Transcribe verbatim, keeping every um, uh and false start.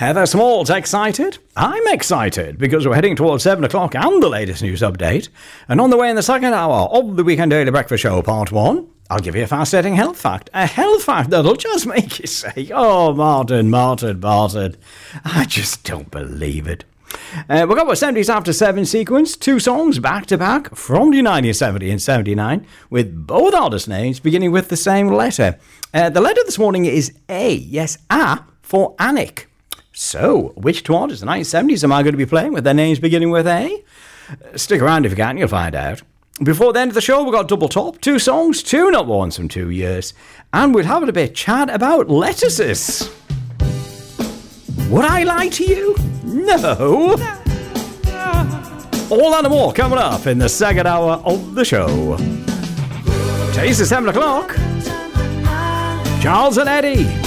Heather Small's excited. I'm excited because we're heading towards seven o'clock and the latest news update. And on the way in the second hour of the Weekend Daily Breakfast Show, part one, I'll give you a fast-setting health fact. A health fact that'll just make you say, oh, Martin, Martin, Martin. I just don't believe it. Uh, we've got our seventies After seven sequence, two songs back-to-back from the nineteen seventy and seventy-nine, with both artist names beginning with the same letter. Uh, the letter this morning is A. Yes, A for Anik. So, which two artists in the nineteen seventies am I going to be playing with their names beginning with A? Uh, stick around if you can, you'll find out. Before the end of the show, we've got Double Top, two songs, two number ones from two years, and we'll have a bit chat about lettuces. Would I lie to you? No. All that and more coming up in the second hour of the show. Taste is seven o'clock. Charles and Eddie.